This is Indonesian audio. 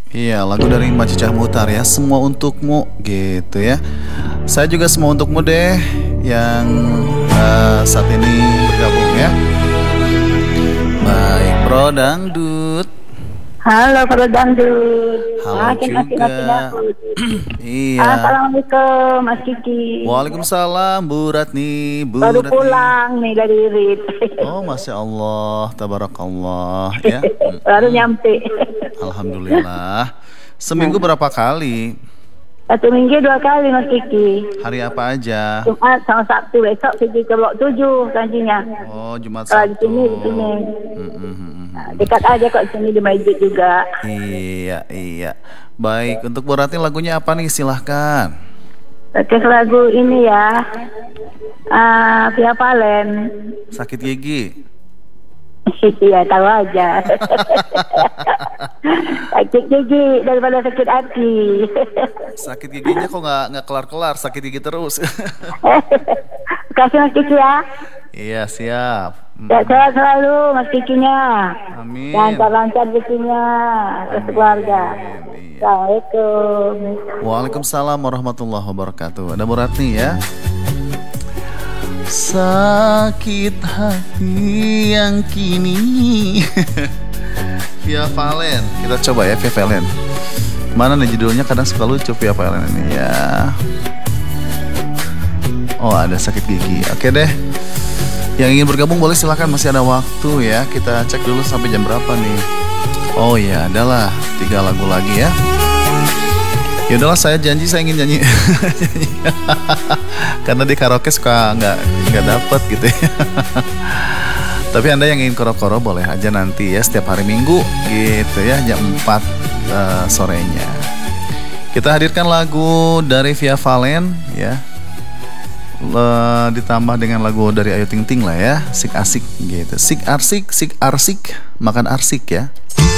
Iya, lagu dari Mbak Cicah Mutar ya, semua untukmu gitu ya. Saya juga semua untukmu deh yang saat ini bergabung ya. Baik, Bro Dangdut. Halo, Bro Dangdut. Halo juga. Iya. Assalamualaikum, Mas Kiki. Waalaikumsalam, Bu Ratni. Baru pulang nih dari Rit. Oh, Masya Allah, tabarakallah ya. Baru nyampe. Alhamdulillah. Seminggu berapa kali? 1 minggu 2 kali, Mas Kiki. Hari apa aja? Jumat sama Sabtu, besok pergi ke Blok 7 kajinya. Oh, Jumat Kalau Sabtu. di sini. Nah, dekat aja kok sini di masjid juga. Iya. Baik, untuk Bu Ratni lagunya apa nih? Silahkan. Oke, lagu ini ya. Via Valen. Sakit gigi. Iya, tahu aja. Sakit gigi daripada sakit hati. Sakit giginya kok nggak kelar-kelar, sakit gigi terus. Kasih Mas Kiki ya. Iya, siap. Sehat selalu Mas Kikinya. Amin. Lancar-lancar rezekinya ke keluarga. Iya. Assalamualaikum. Waalaikumsalam warahmatullahi wabarakatuh. Ada Bu Ratni ya. Sakit hati yang kini. Via Valen. Kita coba ya Via Valen. Mana nih judulnya, kadang suka lucu Via Valen ini ya. Oh, ada sakit gigi. Oke deh. Yang ingin bergabung boleh silakan, masih ada waktu ya. Kita cek dulu sampai jam berapa nih. Oh ya, adalah 3 lagu lagi ya. Ya udahlah, saya janji saya ingin nyanyi. Karena di karaoke suka nggak dapet gitu ya. Tapi Anda yang ingin koro-koro boleh aja nanti ya, setiap hari Minggu gitu ya, jam 4 sorenya. Kita hadirkan lagu dari Via Valen ya. Ditambah dengan lagu dari Ayu Ting Ting lah ya, Sik Asik gitu. Sik arsik, makan arsik ya.